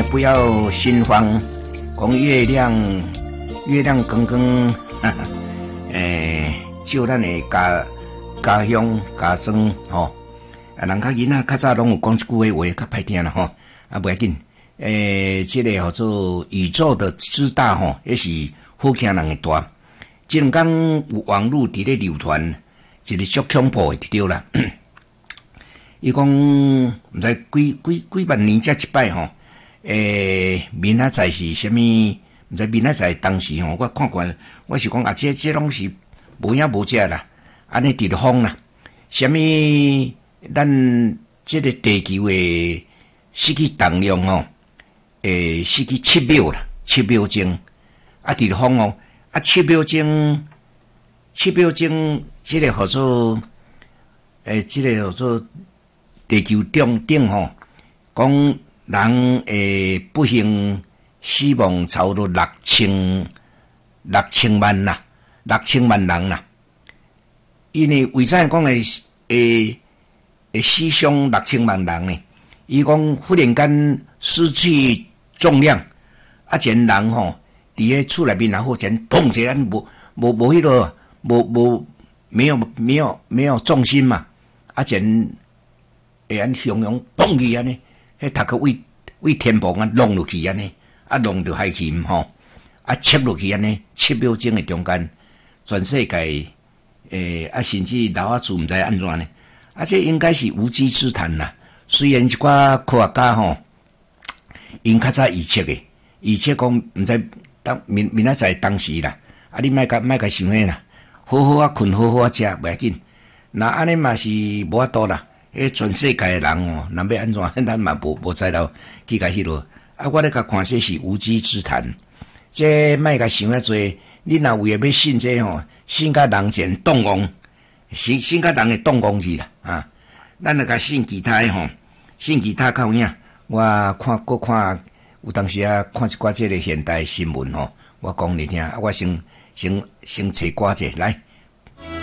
不要心慌，讲月亮光光，照咱的家乡家庄吼。人较囡仔较早拢有讲一句话较歹听啦吼，不要紧。这个叫做宇宙的之大吼，也是好惊人的大。这两天有网络伫咧流传，一个足恐怖的对啦。伊讲毋知几万年才一摆吼，明仔载是啥物？毋知明仔载当时吼，我看惯，我是讲这拢是无影无只啦，安尼伫风啦，啥物？咱这个地球的失去重量吼，失去7秒啦，7秒钟，伫风哦，7秒钟，这个叫做，这个叫做。地球顶吼，讲人不幸死亡差不多6000万啦，6000万人啦。因为为啥讲会死伤6000万人呢？伊讲忽然间失去重量，前人吼伫咧厝内面，然后前砰一下，无迄个没有重心嘛，前。安汹涌蹦去安尼，迄头壳为天棚弄落去安尼，弄到海去吼，切落去安尼，7秒钟的中间，全世界甚至老子毋知安怎呢？这应该是无稽之谈啦。虽然一寡科学家吼，因较早预测讲毋知当明仔载当时啦，你莫甲想遐啦，好好困，好好食，袂要紧。那安尼嘛是无法度啦。全世界的人哦，若要安怎，咱嘛无知道去甲迄落。我咧甲看这是无稽之谈，这莫甲想遐多。你若为了要信这吼，信甲人前动妄，信甲人会动妄去啦咱来甲信其他吼，信其他较有影。我看有当时看一寡这个现代新闻吼，我讲你听，我先找歌者来。